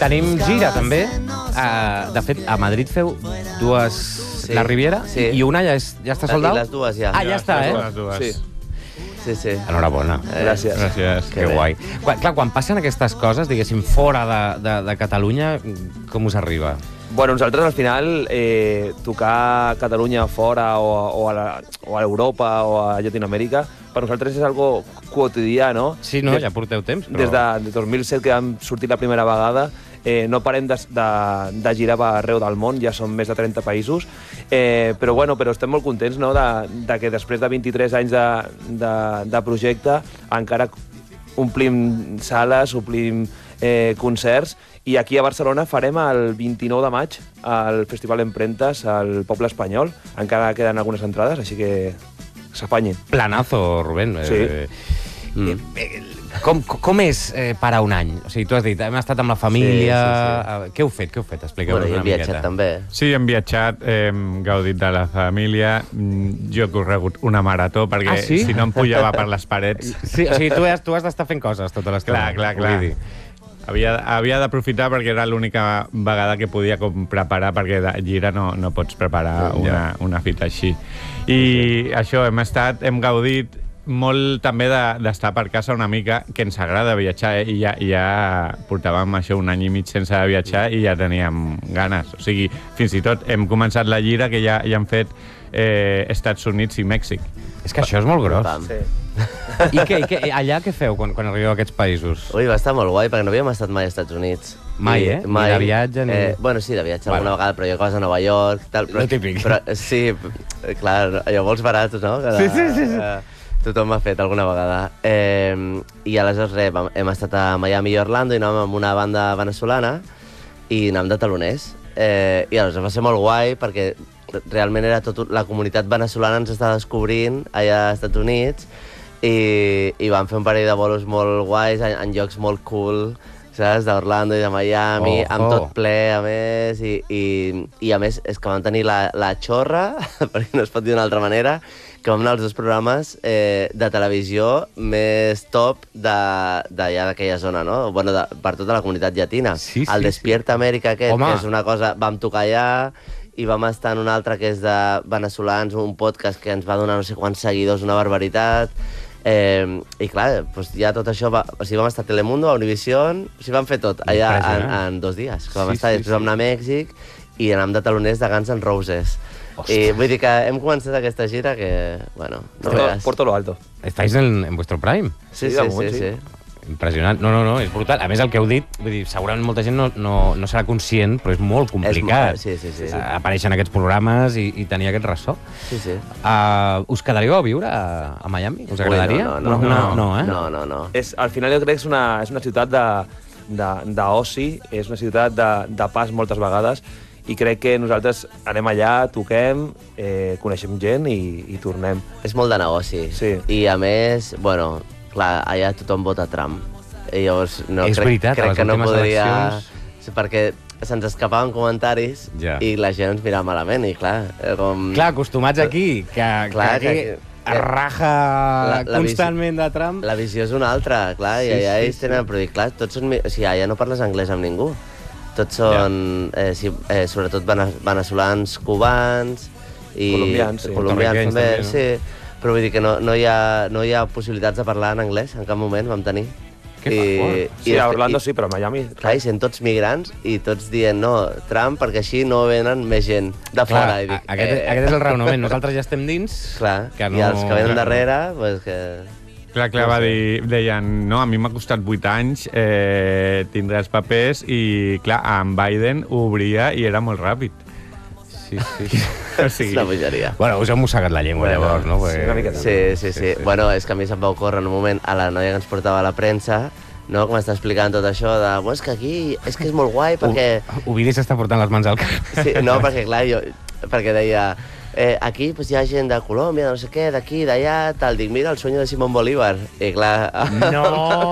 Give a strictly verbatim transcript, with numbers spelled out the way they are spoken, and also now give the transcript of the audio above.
tenim gira, també. Uh, de fet, a Madrid feu dues... Sí, la Riviera, sí. I una ja, és, ja està soldat? I les dues ja. Ah, ja, ja està, eh? Les dues. Sí. Sí, sí. Enhorabona. Eh, gràcies. Gràcies. Que, que guai. Quan, clar, quan passen aquestes coses, diguéssim, fora de, de, de Catalunya, com us arriba? Bueno, nosaltres al final eh, tocar a Catalunya fora o, o, a la, o a Europa o a Llatinoamèrica, per nosaltres és algo quotidià, no? Sí, no? Des, ja porteu temps, però... Des de, de dos mil set, que vam sortir la primera vegada, eh, no parem de, de, de girar per arreu del món, ja són més de trenta països, eh, però, bueno, però estem molt contents, no?, de, de que després de vint-i-tres anys de, de, de projecte encara omplim sales, omplim eh, concerts, i aquí a Barcelona farem el vint-i-nou de maig al Festival Emprentes al Poble Espanyol. Encara queden algunes entrades, així que s'afanyin. Planazo, Rubén. Sí. Eh, mm. eh, com, com és eh, parar un any? O sigui, tu has dit, hem estat amb la família... Sí, sí, sí. Què heu fet? Què heu fet? Expliqueu-nos bueno, una miqueta. Hem viatjat també. Sí, hem viatjat, hem gaudit de la família. Jo he corregut una marató, perquè ah, sí? si no em pujava per les parets... Sí, o sigui, tu has, tu has d'estar fent coses tota l'estona. Clar, clar, clar. Havia, havia d'aprofitar perquè era l'única vegada que podia com preparar, perquè de gira no, no pots preparar una, una fita així. I sí. Això, hem estat, hem gaudit molt també d'estar de, per casa una mica, que ens agrada viatjar, eh? I ja, ja portàvem això un any i mig sense viatjar i ja teníem ganes. O sigui, fins i tot hem començat la gira que ja, ja hem fet eh, Estats Units i Mèxic. És que això és molt gros. Sí. I, què, i què, allà què feu quan, quan arribeu a aquests països? Ui, va estar molt guai, perquè no havíem estat mai als Estats Units. Mai, eh? Mai. Ni de viatge, ni... Eh, bueno, sí, de viatge bueno. alguna vegada, però jo coses a Nova York... Tal, però, Lo típic. Però, sí, clar, allò vols barat, no? Que de, sí, sí, sí. sí. Eh, tothom m'ha fet alguna vegada. Eh, I aleshores, res, hem estat a Miami i Orlando i anàvem amb una banda veneçolana i anàvem de taloners. Eh, I aleshores va ser molt guai, perquè realment era tot, la comunitat veneçolana ens estava descobrint allà als Estats Units i, i vam fer un parell de bolos molt guais en, en llocs molt cool, saps? D'Orlando i de Miami, oh, amb oh. tot ple, a més, i, i, i a més és que vam tenir la, la xorra, perquè no es pot dir d'una altra manera, que vam anar als dos programes eh, de televisió més top d'allà d'aquella zona, no? Bueno, de, per tota la comunitat llatina. Sí, sí, el Despierta sí. Amèrica aquest, Home. que és una cosa... Vam tocar allà, i vam estar en un altre que és de veneçolans, un podcast que ens va donar no sé quants seguidors, una barbaritat. Eh, I clar, doncs ja tot això va... O sigui, vam estar a Telemundo, a Univision, o sigui, vam fer tot allà en, en dos dies. Que vam sí, estar, sí, després vam anar a Mèxic i anàvem de taloners de Guns N' Roses. Hòstia. I vull dir que hem començat aquesta gira que, bueno, no Porto, veuràs. Porto lo alto. Estáis en, en vuestro prime. Sí, Sí, sí, de moment, sí, sí. sí. Impressionant. No, no, no, és brutal. A més, el que heu dit, vull dir, segurament molta gent no, no, no serà conscient, però és molt complicat. És, sí, sí, sí, sí. Uh, aparèixer en aquests programes i, i tenir aquest ressò. Sí, sí. Uh, us quedaríeu a viure a, a Miami? Us agradaria? Ui, no, no, no, no, no, no, eh? no, no, no. És, al final jo crec que és una, és una ciutat d'oci, és una ciutat de, de pas moltes vegades, i crec que nosaltres anem allà, toquem, eh, coneixem gent i, i tornem. És molt de negoci. Sí. I a més, bueno, clar, allà tothom vota Trump. I llavors no, És crec, veritat, a crec les que no últimes podria... eleccions- Sí, perquè se'ns escapaven comentaris Ja. i la gent ens mirava malament i clar, eh, com... Clar, acostumats aquí, que, Clar, que aquí que- es raja La- la constantment de Trump. La visió és una altra, clar, Sí, i allà sí, ells sí. tenen... Però dic, clar, tots són... mi- O sigui, allà no parles anglès amb ningú. Tots són, eh, sí, eh, sobretot, vene- veneçolans, cubans... I Colombians, sí. colombians també, Puertorriquenys també, sí. Però vull dir que no, no, hi ha, no hi ha possibilitats de parlar en anglès, en cap moment vam tenir. Que fort. Sí, a Orlando sí, però a Miami... Clar, i sent tots migrants i tots dient no, Trump, perquè així no venen més gent de fora. Clar, I dic, a- aquest, eh, aquest és el raonament. Nosaltres ja estem dins. Clar, que no... i els que venen darrere, pues que... Clar, clar, va dir, deien, no, a mi m'ha costat vuit anys eh, tindre els papers i, clar, amb Biden ho obria i era molt ràpid. Sí, sí. O És sigui, una bogeria. Bueno, us heu mossegat la llengua, Bueno, llavors, no? sí, una miqueta. Sí, sí, sí, sí. Bueno, és que a mi se'm va ocórrer en un moment a la noia que ens portava a la premsa, no, com està explicant tot això de, bueno, és que aquí és que és molt guai perquè... Ovidi s'està portant les mans al cap. Sí, no, perquè clar, jo... Perquè deia, eh, aquí pues, hi ha gent de Colòmbia, no sé què, d'aquí, d'allà, tal. Dic, mira, el sueño de Simón Bolívar. I clar... No!